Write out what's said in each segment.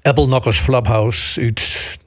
Apple Knockers Flophouse uit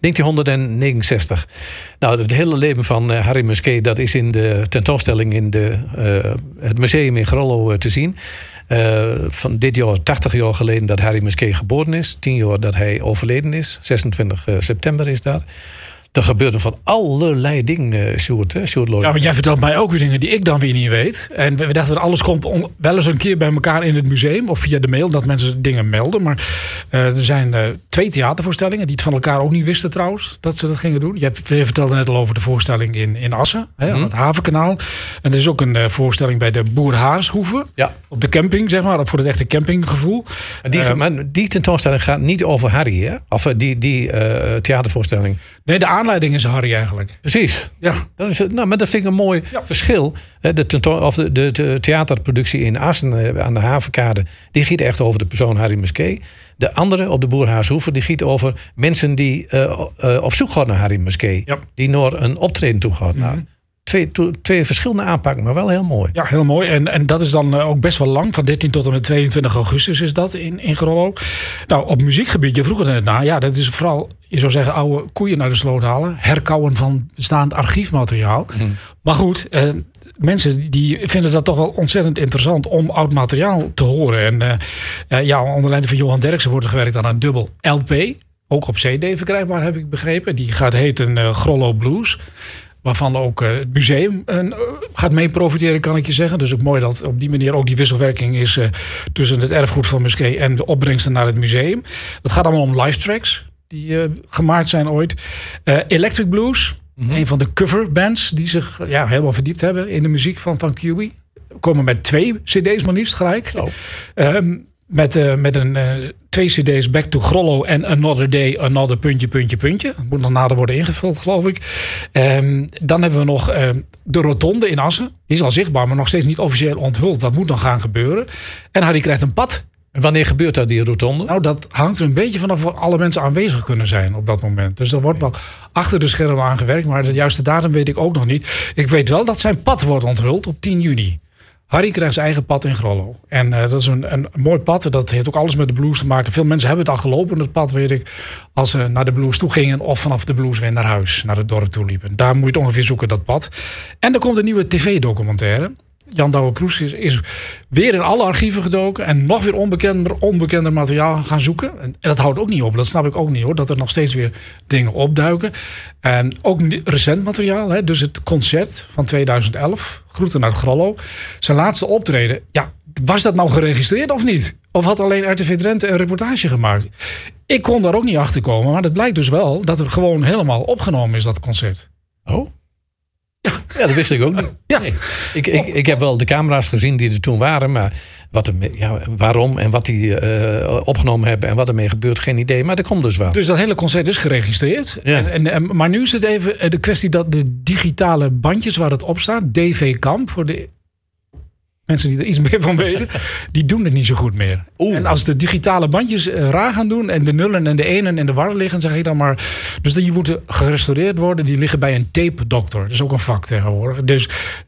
1969. Nou, het hele leven van Harry Musquet, dat is in de tentoonstelling in het museum in Grollo te zien. Van dit jaar 80 jaar geleden dat Harry Musquet geboren is. 10 jaar dat hij overleden is. 26 september is dat. Er gebeurden van allerlei dingen, Sjoerd. Ja, maar jij vertelt mij ook weer dingen die ik dan weer niet weet. En we dachten dat alles komt wel eens een keer bij elkaar in het museum. Of via de mail, dat mensen dingen melden. Maar er zijn 2 theatervoorstellingen die het van elkaar ook niet wisten trouwens. Dat ze dat gingen doen. Je vertelde net al over de voorstelling in Assen. Hè, het Havenkanaal. En er is ook een voorstelling bij de Boer-Haarshoeve. Ja. Op de camping, zeg maar. Voor het echte campinggevoel. Maar die tentoonstelling gaat niet over Harry, hè? Of die theatervoorstelling. Nee, de aanleiding is Harry eigenlijk. Precies. Ja. Maar dat vind ik een mooi verschil. De theaterproductie in Assen aan de Havenkade, die giet echt over de persoon Harry Musquet. De andere op de Boer-Haarshoeve, die giet over mensen die op zoek gaan naar Harry Musquet. Ja. Die naar een optreden toe gaan. Mm-hmm. Twee verschillende aanpakken, maar wel heel mooi. Ja, heel mooi. En dat is dan ook best wel lang. Van 13 tot en met 22 augustus is dat in Grollo. Nou, op muziekgebied, je vroeg het net na. Ja, dat is vooral, je zou zeggen, oude koeien naar de sloot halen. Herkauwen van bestaand archiefmateriaal. Mm. Maar goed, mensen die vinden dat toch wel ontzettend interessant om oud materiaal te horen. En onder leiding van Johan Derksen wordt er gewerkt aan een dubbel LP. Ook op CD verkrijgbaar, heb ik begrepen. Die gaat heten Grollo Blues. Waarvan ook het museum gaat mee profiteren, kan ik je zeggen. Dus ook mooi dat op die manier ook die wisselwerking is tussen het erfgoed van Musquet en de opbrengsten naar het museum. Het gaat allemaal om live tracks die gemaakt zijn ooit. Electric Blues, een van de coverbands die zich helemaal verdiept hebben in de muziek van QB. Komen met 2 cd's maar liefst gelijk. Met 2 cd's Back to Grollo en Another Day, Another ... Dat moet nog nader worden ingevuld, geloof ik. Dan hebben we nog de rotonde in Assen. Die is al zichtbaar, maar nog steeds niet officieel onthuld. Dat moet nog gaan gebeuren. En Harry krijgt een pad. En wanneer gebeurt dat, die rotonde? Nou, dat hangt er een beetje vanaf of alle mensen aanwezig kunnen zijn op dat moment. Dus er wordt wel achter de schermen aan gewerkt. Maar de juiste datum weet ik ook nog niet. Ik weet wel dat zijn pad wordt onthuld op 10 juni. Harry krijgt zijn eigen pad in Grollo. En dat is een mooi pad. Dat heeft ook alles met de blues te maken. Veel mensen hebben het al gelopen, het pad, weet ik. Als ze naar de blues toe gingen of vanaf de blues weer naar huis, naar het dorp toe liepen. Daar moet je het ongeveer zoeken, dat pad. En er komt een nieuwe tv-documentaire. Jan Douwe-Kroes is weer in alle archieven gedoken en nog weer onbekender materiaal gaan zoeken. En dat houdt ook niet op, dat snap ik ook niet hoor, dat er nog steeds weer dingen opduiken. En ook recent materiaal, hè, dus het concert van 2011, Groeten uit Grollo. Zijn laatste optreden, was dat nou geregistreerd of niet? Of had alleen RTV Drenthe een reportage gemaakt? Ik kon daar ook niet achter komen, maar het blijkt dus wel dat er gewoon helemaal opgenomen is, dat concert. Oh? Ja, dat wist ik ook niet. Ja. Nee. Ik heb wel de camera's gezien die er toen waren, maar waarom en wat die opgenomen hebben en wat ermee gebeurt, geen idee. Maar dat komt dus wel. Dus dat hele concert is geregistreerd. Ja. Maar nu is het even de kwestie dat de digitale bandjes waar het op staat, DV-Kamp, voor de mensen die er iets meer van weten, die doen het niet zo goed meer. Oeh. En als de digitale bandjes raar gaan doen en de nullen en de enen en de warren liggen, zeg ik dan maar. Dus die moeten gerestaureerd worden. Die liggen bij een tape-dokter. Dat is ook een vak tegenwoordig. Dus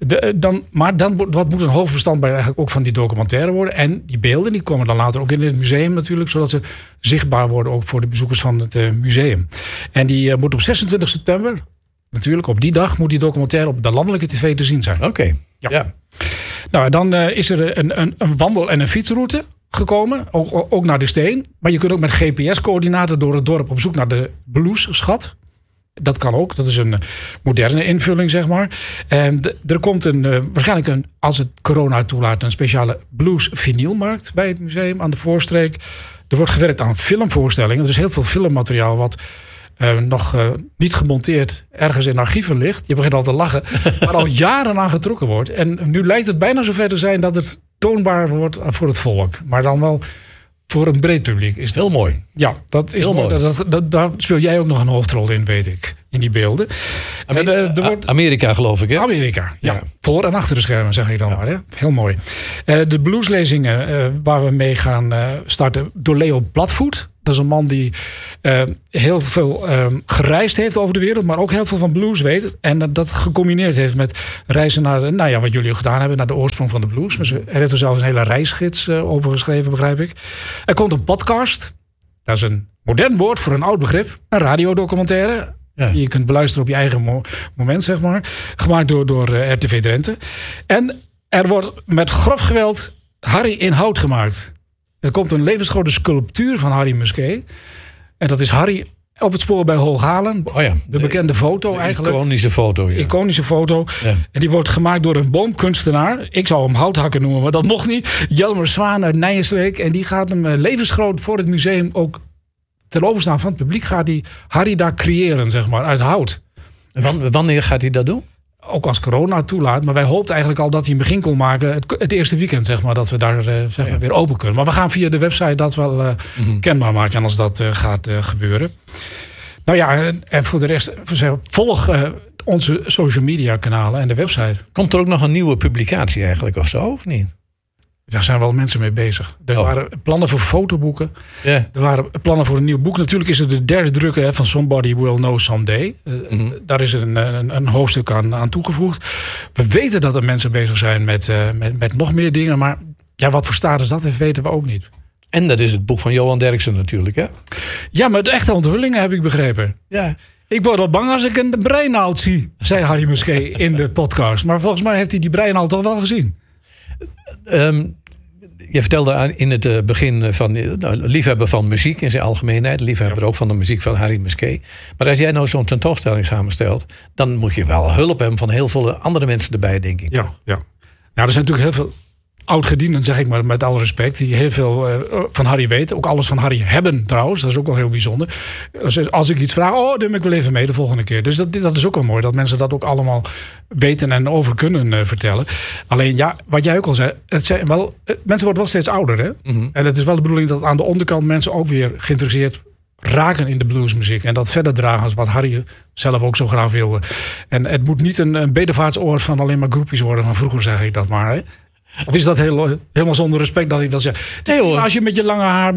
wat moet een hoofdbestand bij eigenlijk ook van die documentaire worden? En die beelden die komen dan later ook in het museum natuurlijk, zodat ze zichtbaar worden ook voor de bezoekers van het museum. En die moet op 26 september, natuurlijk op die dag, moet die documentaire op de landelijke tv te zien zijn. Oké. Ja. Nou, dan is er een wandel- en een fietsroute gekomen, ook naar de Steen. Maar je kunt ook met GPS-coördinaten door het dorp op zoek naar de bluesschat. Dat kan ook, dat is een moderne invulling, zeg maar. En er komt waarschijnlijk als het corona toelaat, een speciale blues-vinylmarkt bij het museum aan de Voorstreek. Er wordt gewerkt aan filmvoorstellingen. Er is heel veel filmmateriaal wat nog niet gemonteerd ergens in archieven ligt. Je begint al te lachen. Maar al jaren aan getrokken wordt. En nu lijkt het bijna zover te zijn dat het toonbaar wordt voor het volk. Maar dan wel voor een breed publiek. Is heel mooi. Ja, dat is heel mooi. Daar speel jij ook nog een hoofdrol in, weet ik. In die beelden. Amerika, geloof ik, hè? Amerika, ja. Voor en achter de schermen, zeg ik dan maar. Hè? Heel mooi. De blueslezingen waar we mee gaan starten door Leo Platvoet. Dat is een man die heel veel gereisd heeft over de wereld, maar ook heel veel van blues weet. En dat gecombineerd heeft met reizen naar, wat jullie gedaan hebben, naar de oorsprong van de blues. Maar er heeft er zelfs een hele reisgids over geschreven, begrijp ik. Er komt een podcast. Dat is een modern woord voor een oud begrip. Een radiodocumentaire. Ja. Die je kunt beluisteren op je eigen moment, zeg maar. Gemaakt door RTV Drenthe. En er wordt met grof geweld Harry in hout gemaakt. Er komt een levensgrote sculptuur van Harry Musquet. En dat is Harry op het spoor bij Hooghalen. De bekende foto eigenlijk. Iconische foto, ja. Iconische foto. Ja. En die wordt gemaakt door een boomkunstenaar. Ik zou hem houthakker noemen, maar dat mocht niet. Jelmer Zwaan uit Nijensteek. En die gaat hem levensgroot voor het museum ook ten overstaan van het publiek. Gaat die Harry daar creëren, zeg maar, uit hout. En wanneer gaat hij dat doen? Ook als corona toelaat. Maar wij hoopten eigenlijk al dat hij een begin kon maken. Het eerste weekend, zeg maar, dat we daar weer open kunnen. Maar we gaan via de website dat wel kenbaar maken als dat gaat gebeuren. Nou ja, en voor de rest, volg onze social media kanalen en de website. Komt er ook nog een nieuwe publicatie eigenlijk of zo, of niet? Daar zijn wel mensen mee bezig. Er waren plannen voor fotoboeken. Yeah. Er waren plannen voor een nieuw boek. Natuurlijk is het de derde druk van Somebody Will Know Someday. Daar is een hoofdstuk aan toegevoegd. We weten dat er mensen bezig zijn met nog meer dingen. Maar ja, wat voor status dat heeft, weten we ook niet. En dat is het boek van Johan Derksen natuurlijk, hè? Ja, maar de echte onthullingen heb ik begrepen. Ja. Ik word wel bang als ik een breinaald zie, zei Harry Musquet in de podcast. Maar volgens mij heeft hij die breinaald toch wel gezien. Je vertelde in het begin van liefhebber van muziek in zijn algemeenheid. Liefhebber ook van de muziek van Harry Musquet. Maar als jij nou zo'n tentoonstelling samenstelt, dan moet je wel hulp hebben van heel veel andere mensen erbij, denk ik. Ja, er zijn natuurlijk heel veel oud-gedienden, zeg ik maar met alle respect, die heel veel van Harry weten. Ook alles van Harry hebben trouwens. Dat is ook wel heel bijzonder. Dus als ik iets vraag, neem ik wel even mee de volgende keer. Dus dat is ook wel mooi, dat mensen dat ook allemaal weten en over kunnen vertellen. Alleen ja, wat jij ook al zei, mensen worden wel steeds ouder, hè? Mm-hmm. En het is wel de bedoeling dat aan de onderkant mensen ook weer geïnteresseerd raken in de bluesmuziek. En dat verder dragen als wat Harry zelf ook zo graag wilde. En het moet niet een bedevaartsoord van alleen maar groepjes worden van vroeger, zeg ik dat maar, hè? Of is dat helemaal zonder respect dat ik dat zeg? Nee, hoor. Als je met je lange haar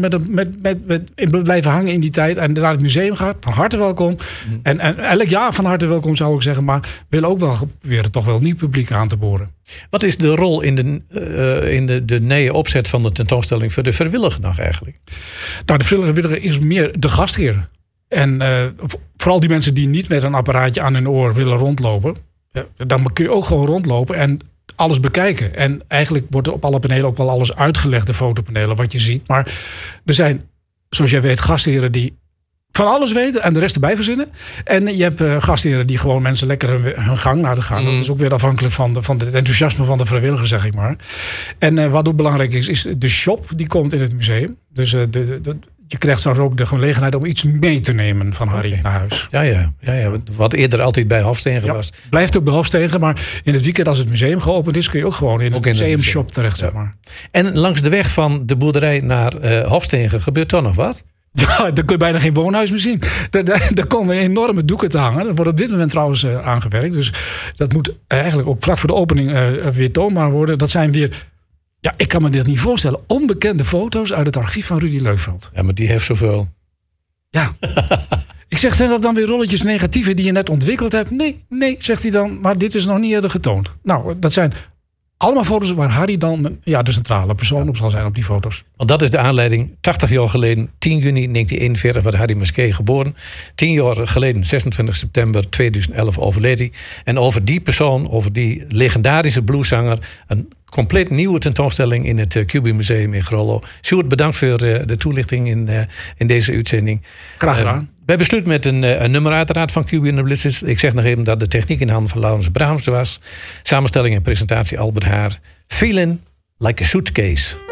blijven hangen in die tijd en naar het museum gaat, van harte welkom. En elk jaar van harte welkom zou ik zeggen, maar wil ook wel proberen toch wel nieuw publiek aan te boren. Wat is de rol in de nieuwe opzet van de tentoonstelling voor de vrijwilliger nog eigenlijk? Nou, de vrijwilliger is meer de gastheer. En vooral die mensen die niet met een apparaatje aan hun oor willen rondlopen, dan kun je ook gewoon rondlopen en alles bekijken. En eigenlijk wordt er op alle panelen ook wel alles uitgelegd, de fotopanelen, wat je ziet. Maar er zijn, zoals jij weet, gastheren die van alles weten en de rest erbij verzinnen. En je hebt gastheren die gewoon mensen lekker hun gang laten gaan. Dat is ook weer afhankelijk van het enthousiasme van de vrijwilliger, zeg ik maar. En wat ook belangrijk is de shop die komt in het museum. Dus je krijgt straks ook de gelegenheid om iets mee te nemen van Harry naar huis. Ja. Wat eerder altijd bij Hofstegen was. Blijft ook bij Hofstegen, maar in het weekend als het museum geopend is, kun je ook gewoon in een museumshop terecht, zeg maar. En langs de weg van de boerderij naar Hofstegen gebeurt toch nog wat? Ja, daar kun je bijna geen woonhuis meer zien. Daar komen enorme doeken te hangen. Dat wordt op dit moment trouwens aangewerkt. Dus dat moet eigenlijk ook vlak voor de opening weer toonbaar worden. Dat zijn weer, ja, ik kan me dit niet voorstellen, onbekende foto's uit het archief van Rudy Leufeld. Ja, maar die heeft zoveel. Ja. Ik zeg, zijn dat dan weer rolletjes negatieve die je net ontwikkeld hebt? Nee, zegt hij dan, maar dit is nog niet eerder getoond. Nou, dat zijn allemaal foto's waar Harry dan de centrale persoon op zal zijn op die foto's. Want dat is de aanleiding. 80 jaar geleden, 10 juni 1941, werd Harry Musquet geboren. 10 jaar geleden, 26 september 2011, overleed hij. En over die persoon, over die legendarische blueszanger, een compleet nieuwe tentoonstelling in het QB Museum in Grollo. Sjoerd, bedankt voor de toelichting in deze uitzending. Graag gedaan. Wij besluiten met een nummer uiteraard van QB and the Blitzers. Ik zeg nog even dat de techniek in handen van Laurens Braams was. Samenstelling en presentatie Albert Haar. Feeling like a suitcase.